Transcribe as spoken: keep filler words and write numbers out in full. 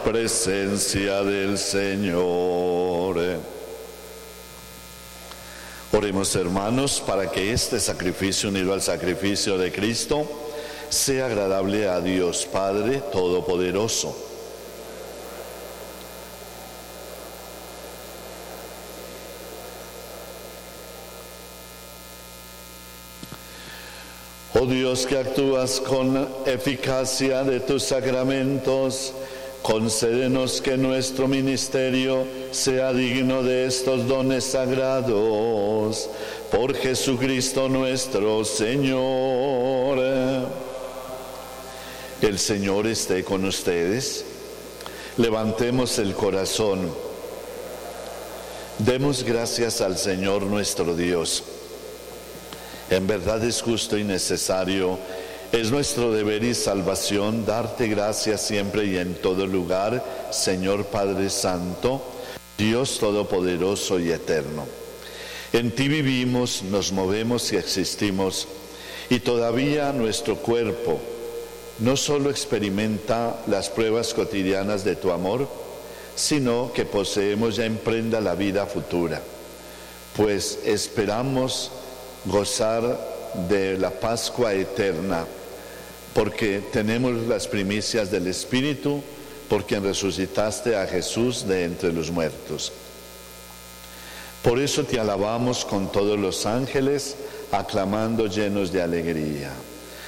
presencia del Señor. Oremos, hermanos, para que este sacrificio unido al sacrificio de Cristo sea agradable a Dios Padre Todopoderoso. Oh Dios, que actúas con eficacia de tus sacramentos, concédenos que nuestro ministerio sea digno de estos dones sagrados. Por Jesucristo nuestro Señor. El Señor esté con ustedes. Levantemos el corazón. Demos gracias al Señor nuestro Dios. En verdad es justo y necesario, es nuestro deber y salvación darte gracias siempre y en todo lugar, Señor Padre Santo, Dios Todopoderoso y Eterno. En ti vivimos, nos movemos y existimos, y todavía nuestro cuerpo no solo experimenta las pruebas cotidianas de tu amor, sino que poseemos ya en prenda la vida futura, pues esperamos gozar de la Pascua eterna, porque tenemos las primicias del Espíritu, por quien resucitaste a Jesús de entre los muertos. Por eso te alabamos con todos los ángeles, aclamando llenos de alegría.